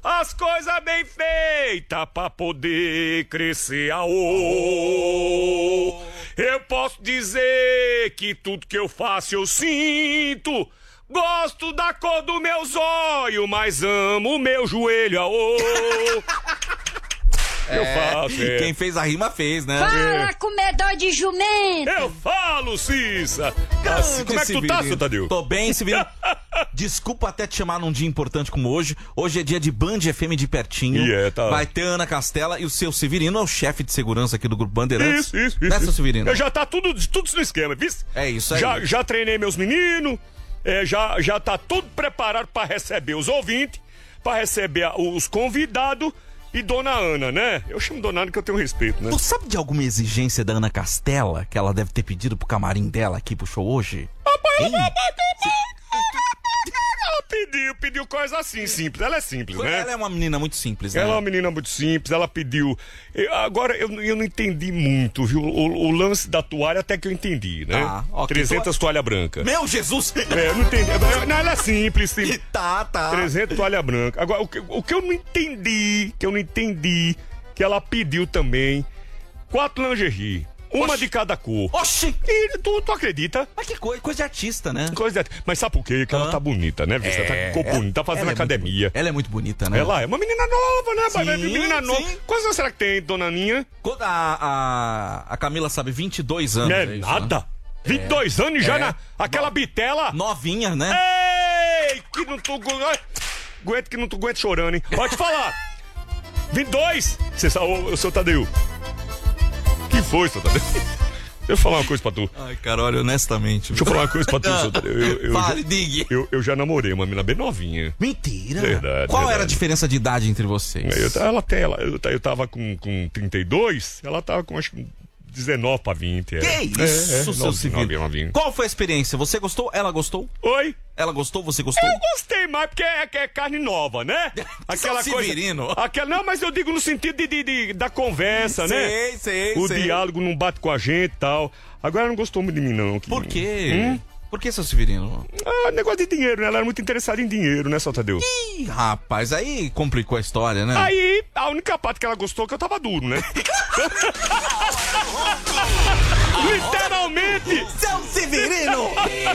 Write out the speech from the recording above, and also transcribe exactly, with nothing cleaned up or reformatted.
as coisas bem feitas pra poder crescer. Aô, eu posso dizer que tudo que eu faço eu sinto. Gosto da cor do meu zóio, mas amo o meu joelho. Aô. Eu É, faço, é. Quem fez a rima fez, né? Fala, comedor de jumento! Eu falo, Cissa! Assim, como é que tu tá, seu Tadeu? Tô bem, Severino. Desculpa até te chamar num dia importante como hoje. Hoje é dia de Band F M de pertinho. Yeah, tá. Vai ter Ana Castela e o seu Severino é o chefe de segurança aqui do Grupo Bandeirantes. Isso, isso, né, isso. seu Severino? Já tá tudo, tudo no esquema, viu? É isso aí. Já, já treinei meus meninos, é, já, já tá tudo preparado pra receber os ouvintes, pra receber a- os convidados e Dona Ana, né? Eu chamo Dona Ana que eu tenho respeito, né? Tu sabe de alguma exigência da Ana Castela que ela deve ter pedido pro camarim dela aqui pro show hoje? Hein? Ela pediu, pediu coisa assim, simples. Ela é simples, né? Ela é uma menina muito simples, né? Ela é uma menina muito simples, ela pediu. Eu- agora, eu, eu não entendi muito, viu? O, o lance da toalha até que eu entendi, né? Ah, ok. trezentas toalha branca. Meu Jesus! É, eu não entendi. Não, ela é simples, simples. Tá, tá. trezentas toalha branca. Agora, o que, o que eu não entendi, que eu não entendi, que ela pediu também, quatro lingerie. Uma Oxi. de cada cor. Oxi! E tu, tu acredita? Mas que coisa, coisa de artista, né? Coisa de... Mas sabe por quê? Que ela Hã? tá bonita, né, Vicente? Tá, ficou bonita, tá fazendo ela é academia. muito- ela é muito bonita, né? Ela é uma menina nova, né? Sim, Sim, menina nova. sim. Quantos anos será que tem, dona Aninha? Quando a, a, a Camila sabe, vinte e dois anos. Não é isso, né? nada. vinte e dois anos já É. na... Aquela bitela. Novinha, né? Ei, que não tô... Ai, aguento que não tô aguento chorando, hein? Pode falar. vinte e dois. Você sabe, ô, ô, seu Tadeu. Que foi, seu Tadeu? Deixa eu falar uma coisa pra tu. Ai, cara, olha, honestamente. Deixa eu falar uma coisa pra tu, seu Tadeu. Eu, eu, Fale, já, diga. eu, eu já namorei uma menina bem novinha. Mentira. Verdade, Qual era a verdade. diferença de idade entre vocês? Eu, ela até, ela, eu, eu tava com, com trinta e dois, ela tava com acho que dezenove pra vinte. Que é. isso, é, é, seu novinho, Severino? novinho, novinho. Qual foi a experiência? Você gostou? Ela gostou? Oi? Ela gostou? Você gostou? Eu gostei mais porque é, que é carne nova, né? Aquela Seu coisa. Severino. Aquela, não, mas eu digo no sentido de, de- de- da conversa, né? Sei, sei, O sei. diálogo não bate com a gente e tal. Agora ela não gostou muito de mim, não. que- Por quê? Hum? Por que, seu Severino? Ah, negócio de dinheiro, né? Ela era muito interessada em dinheiro, né, Saltadeu? Ih, rapaz, aí complicou a história, né? Aí, a única parte que ela gostou é que eu tava duro, né? Literalmente! Seu Severino!